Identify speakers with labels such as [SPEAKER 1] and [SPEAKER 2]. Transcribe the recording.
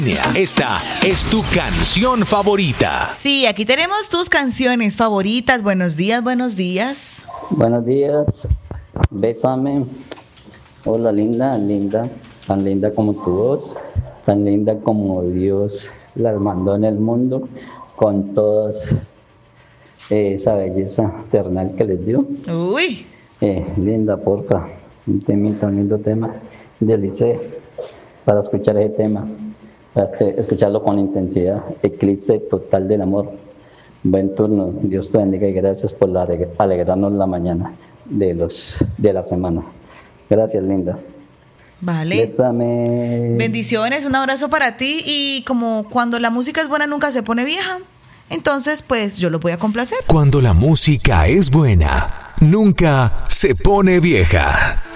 [SPEAKER 1] Esta es tu canción favorita.
[SPEAKER 2] Sí, aquí tenemos tus canciones favoritas. Buenos días, buenos días.
[SPEAKER 3] Buenos días, bésame. Hola linda, linda, tan linda como tu voz, tan linda como Dios la mandó en el mundo, con toda esa belleza terrenal que les dio.
[SPEAKER 2] Uy.
[SPEAKER 3] Linda, porfa, un lindo tema, delice para escuchar ese tema, para escucharlo con intensidad, eclipse total del amor. Buen turno, Dios te bendiga y gracias por alegrarnos la mañana de la semana. Gracias, linda.
[SPEAKER 2] Vale.
[SPEAKER 3] Bésame.
[SPEAKER 2] Bendiciones, un abrazo para ti. Y como cuando la música es buena nunca se pone vieja, entonces pues yo lo voy a complacer.
[SPEAKER 1] Cuando la música es buena, nunca se pone vieja.